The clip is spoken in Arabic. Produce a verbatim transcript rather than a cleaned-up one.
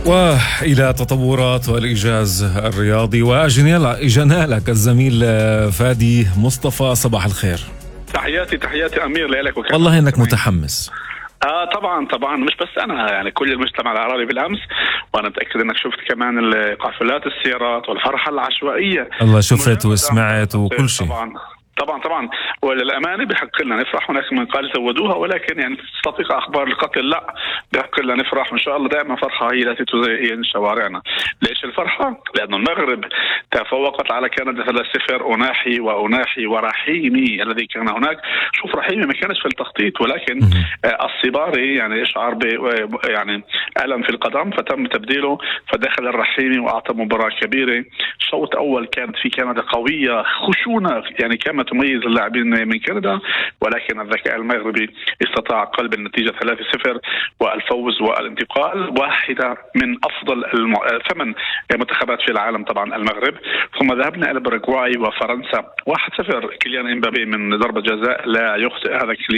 وإلى تطورات والإيجاز الرياضي وأجينا لك الزميل فادي مصطفى. صباح الخير. تحياتي تحياتي أمير لك. والله إنك متحمس. آه طبعا طبعا مش بس أنا، يعني كل المجتمع العربي بالأمس، وأنا متأكد أنك شفت كمان القافلات السيارات والفرحة العشوائية. الله شفت وسمعت وكل شيء. طبعا طبعا طبعا وللأمانة بحق لنا نفرح. هناك من قال زودوها، ولكن يعني تستطيق أخبار القتل لا، بحق لنا نفرح وإن شاء الله دائما فرحة هي التي تزين شوارعنا. ليش الفرحة؟ لأن المغرب تفوقت على كندا ثلاث صفر. أناحي وأناحي ورحيمي الذي كان هناك. شوف رحيمي ما كانش في التخطيط، ولكن الصباري يعني إشعار ب يعني ألم في القدم فتم تبديله، فدخل الرحيمي وأعطى مباراة كبيرة. شوط أول كانت في كندا قوية خشونة، يعني كما تميز اللاعبين من كندا، ولكن الذكاء المغربي استطاع قلب النتيجة ثلاثة صفر والفوز والانتقال. واحدة من أفضل الم... ثمان منتخبات في العالم طبعا المغرب. ثم ذهبنا إلى باراغواي وفرنسا واحد صفر. كيليان إمبابي من ضربة جزاء لا يخطئ هذا